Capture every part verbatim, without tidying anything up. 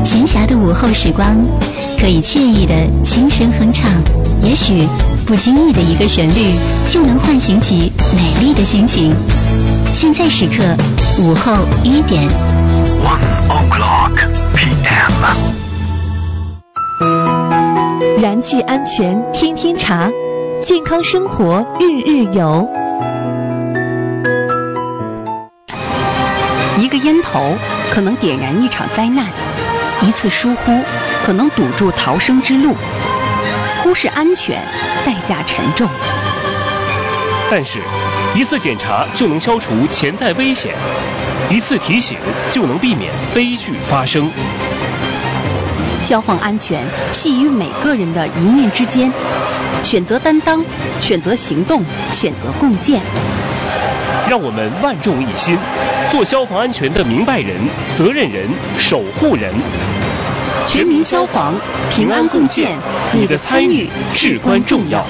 闲暇的午后时光，可以惬意的轻声哼唱，也许不经意的一个旋律，就能唤醒起美丽的心情。现在时刻，午后一点。 One o'clock P M。 燃气安全天天查，健康生活日日有。 一个烟头可能点燃一场灾难，一次疏忽可能堵住逃生之路。忽视安全，代价沉重。 但是，一次检查就能消除潜在危险，一次提醒就能避免悲剧发生。 消防安全系于每个人的一念之间，选择担当，选择行动，选择共建。 让我们万众一心，做消防安全的明白人、责任人、守护人。 全民消防，平安共建，你的参与至关重要。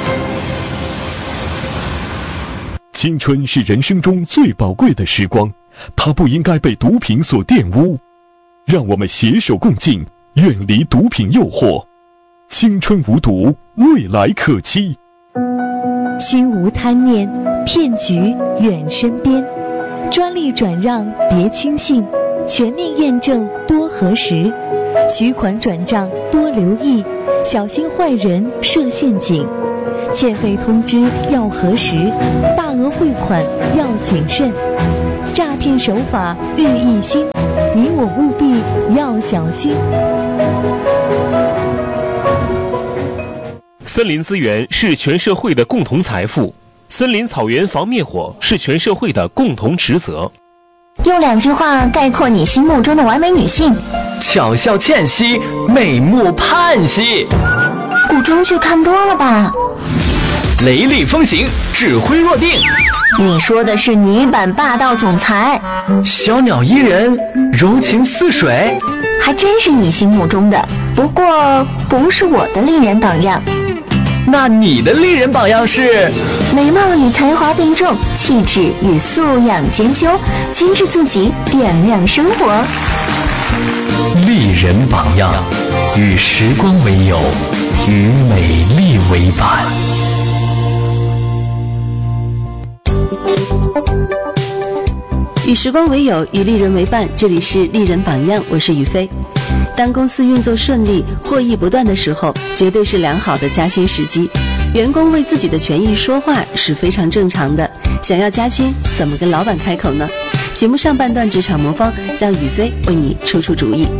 青春是人生中最宝贵的时光，它不应该被毒品所玷污。让我们携手共进，远离毒品诱惑。青春无毒，未来可期。 心无贪念，骗局远身边。专利转让别轻信，全面验证多核实。取款转账多留意，小心坏人设陷阱。欠费通知要核实，大额汇款要谨慎。诈骗手法日益新，你我务必要小心。 森林资源是全社会的共同财富，森林草原防灭火是全社会的共同职责。 用两句话概括你心目中的完美女性： 巧笑倩兮，美目盼兮。 古装剧看多了吧？ 雷厉风行，指挥若定。 你说的是女版霸道总裁。 小鸟依人，柔情似水。 还真是你心目中的，不过不是我的丽人榜样。 那你的丽人榜样是？ 美貌与才华并重，气质与素养兼修，精致自己，点亮生活。 丽人榜样，与时光为友，与美丽为伴。 与时光为友，与丽人为伴，这里是丽人榜样，我是雨飞。当公司运作顺利，获益不断的时候，绝对是良好的加薪时机。员工为自己的权益说话是非常正常的，想要加薪，怎么跟老板开口呢？节目上半段职场魔方，让雨飞为你出出主意。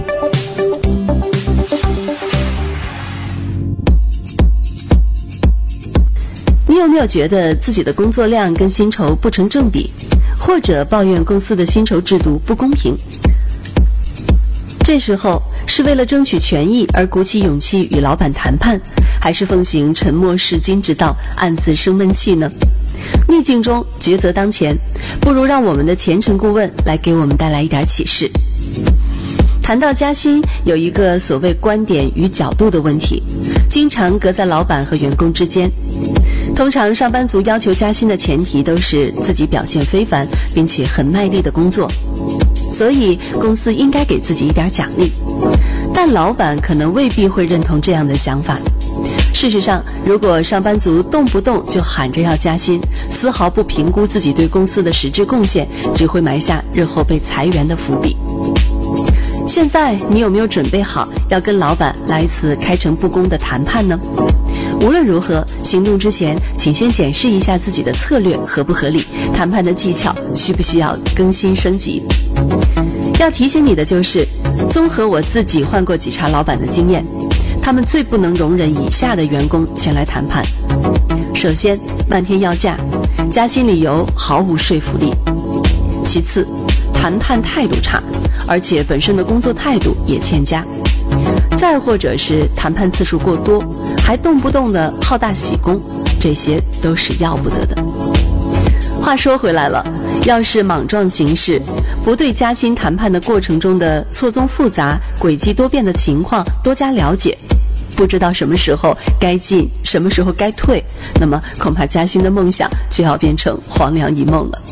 你有没有觉得自己的工作量跟薪酬不成正比，或者抱怨公司的薪酬制度不公平？这时候是为了争取权益而鼓起勇气与老板谈判，还是奉行沉默是金之道，暗自生闷气呢？逆境中抉择当前，不如让我们的前程顾问来给我们带来一点启示。谈到加薪，有一个所谓观点与角度的问题，经常隔在老板和员工之间。通常上班族要求加薪的前提都是自己表现非凡，并且很卖力的工作，所以公司应该给自己一点奖励。但老板可能未必会认同这样的想法。事实上，如果上班族动不动就喊着要加薪，丝毫不评估自己对公司的实质贡献，只会埋下日后被裁员的伏笔。现在你有没有准备好要跟老板来一次开诚布公的谈判呢？无论如何，行动之前请先检视一下自己的策略合不合理，谈判的技巧需不需要更新升级。要提醒你的就是，综合我自己换过几茬老板的经验，他们最不能容忍以下的员工前来谈判。首先，漫天要价，加薪理由毫无说服力。其次，谈判态度差，而且本身的工作态度也欠佳。再或者是谈判次数过多，还动不动的好大喜功，这些都是要不得的。话说回来了，要是莽撞行事，不对加薪谈判的过程中的错综复杂、诡计多变的情况多加了解，不知道什么时候该进，什么时候该退，那么恐怕加薪的梦想就要变成黄粱一梦了。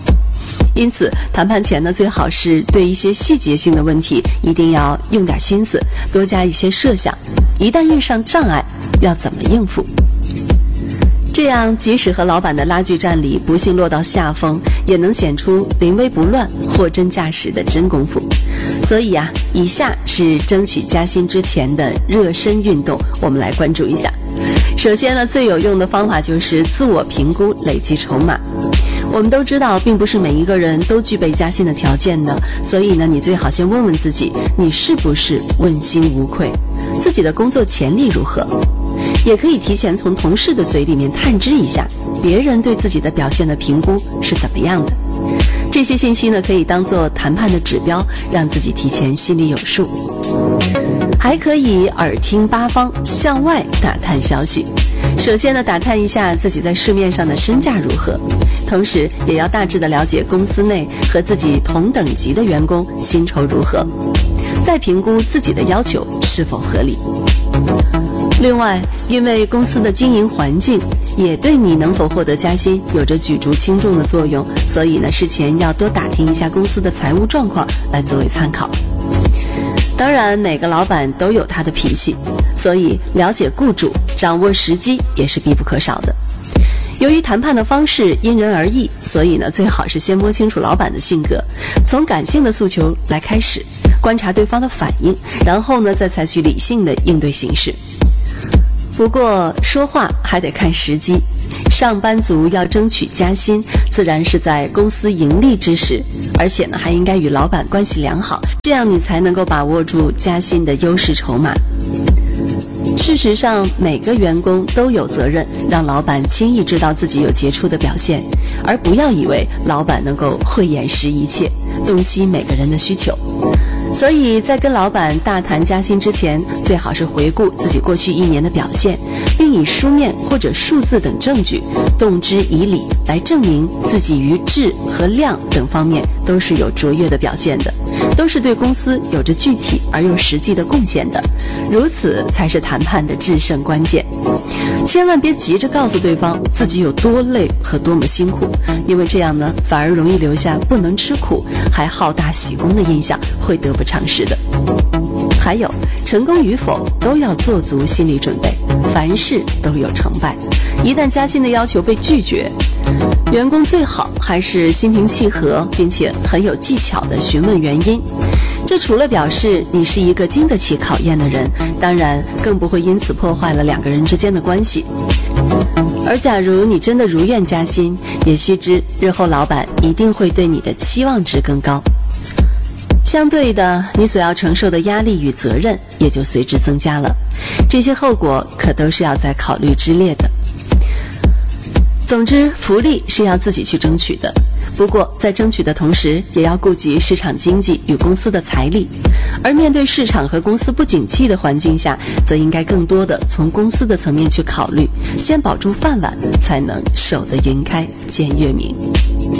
因此谈判前呢，最好是对一些细节性的问题一定要用点心思，多加一些设想，一旦遇上障碍要怎么应付。这样即使和老板的拉锯战里不幸落到下风，也能显出临危不乱、货真价实的真功夫。所以啊，以下是争取加薪之前的热身运动，我们来关注一下。首先呢，最有用的方法就是自我评估，累积筹码。我们都知道，并不是每一个人都具备加薪的条件的，所以呢，你最好先问问自己，你是不是问心无愧，自己的工作潜力如何。也可以提前从同事的嘴里面探知一下，别人对自己的表现的评估是怎么样的。这些信息呢，可以当做谈判的指标，让自己提前心里有数。还可以耳听八方，向外打探消息。首先呢，打探一下自己在市面上的身价如何，同时也要大致的了解公司内和自己同等级的员工薪酬如何，再评估自己的要求是否合理。另外，因为公司的经营环境也对你能否获得加薪有着举足轻重的作用，所以呢，事前要多打听一下公司的财务状况来作为参考。当然，每个老板都有他的脾气，所以了解雇主、掌握时机也是必不可少的。由于谈判的方式因人而异，所以呢，最好是先摸清楚老板的性格，从感性的诉求来开始，观察对方的反应，然后呢，再采取理性的应对形式。不过说话还得看时机，上班族要争取加薪，自然是在公司盈利之时，而且呢，还应该与老板关系良好，这样你才能够把握住加薪的优势筹码。事实上，每个员工都有责任让老板轻易知道自己有杰出的表现，而不要以为老板能够慧眼识一切，洞悉每个人的需求。所以在跟老板大谈加薪之前，最好是回顾自己过去一年的表现，并以书面或者数字等证据动之以理来证明自己于质和量等方面都是有卓越的表现的，都是对公司有着具体而又实际的贡献的，如此才是谈判的制胜关键。千万别急着告诉对方自己有多累和多么辛苦，因为这样呢，反而容易留下不能吃苦还好大喜功的印象，会得不偿失的。还有，成功与否都要做足心理准备，凡事都有成败，一旦加薪的要求被拒绝，员工最好还是心平气和，并且很有技巧的询问原因。这除了表示你是一个经得起考验的人，当然更不会因此破坏了两个人之间的关系。而假如你真的如愿加薪，也须知日后老板一定会对你的期望值更高，相对的，你所要承受的压力与责任也就随之增加了，这些后果可都是要在考虑之列的。总之，福利是要自己去争取的，不过在争取的同时，也要顾及市场经济与公司的财力，而面对市场和公司不景气的环境下，则应该更多的从公司的层面去考虑，先保住饭碗，才能守得云开见月明。